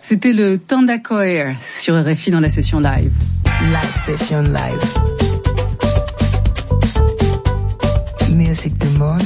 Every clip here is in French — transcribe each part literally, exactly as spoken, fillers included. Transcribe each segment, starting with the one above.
C'était le Tanda Choir sur R F I dans la session live. La session live. Musique du monde.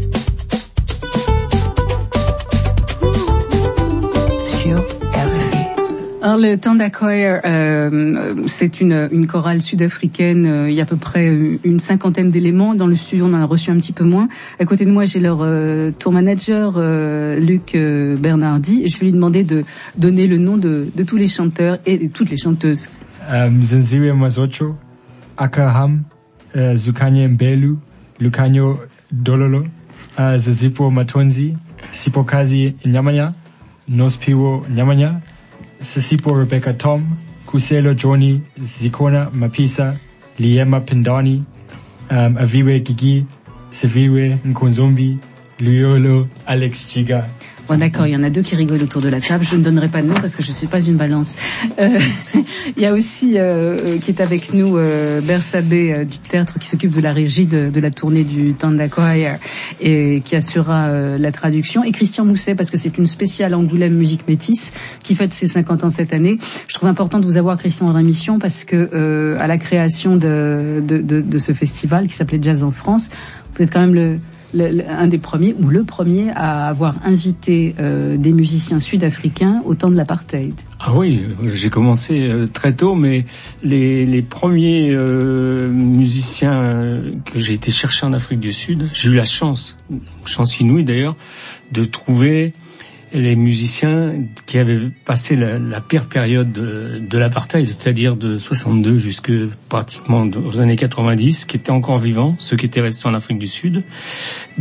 Sur R F I. Alors le Tanda Choir, euh, c'est une, une chorale sud-africaine. Euh, il y a à peu près une cinquantaine d'éléments. Dans le studio, on en a reçu un petit peu moins. À côté de moi, j'ai leur euh, tour manager, euh, Luc euh, Bernardi. Et je vais lui demander de donner le nom de, de tous les chanteurs et de toutes les chanteuses. Mzenziwe Mazocho, Akaham, Zukanye Mbelu, Lukanyo Dololo, Zazipo Matonzi, Sipokazi Nyamanya, Nospiwo Nyamanya, Sisipo Rebecca Tom, Kuselo Johnny, Zikona Mapisa, Liema Pindani, um, Aviwe Gigi, Seviwe Nkonzombi, Luyolo, Alex Chiga. Bon d'accord, il y en a deux qui rigolent autour de la table. Je ne donnerai pas de nom parce que je suis pas une balance. Euh, il y a aussi euh, qui est avec nous euh, Bersabé euh, du Tertre qui s'occupe de la régie de, de la tournée du Tanda Choir et qui assurera euh, la traduction. Et Christian Mousset parce que c'est une spéciale Angoulême Musique Métisse qui fête ses cinquante ans cette année. Je trouve important de vous avoir Christian dans l'émission parce que euh, à la création de, de, de, de ce festival qui s'appelait Jazz en France, vous êtes quand même le Le, le, un des premiers, ou le premier, à avoir invité euh, des musiciens sud-africains au temps de l'apartheid. Ah oui, j'ai commencé euh, très tôt, mais les, les premiers euh, musiciens euh, que j'ai été chercher en Afrique du Sud, j'ai eu la chance, chance inouïe d'ailleurs, de trouver les musiciens qui avaient passé la, la pire période de, de l'apartheid, c'est-à-dire de soixante-deux jusque pratiquement aux années quatre-vingt-dix, qui étaient encore vivants, ceux qui étaient restés en Afrique du Sud.